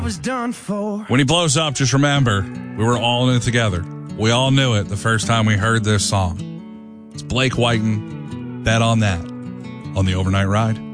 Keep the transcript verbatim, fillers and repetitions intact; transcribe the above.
was done for. When he blows up, just remember, we were all in it together. We all knew it the first time we heard this song. It's Blake Whiten. Bet on that on the Overnight Ride.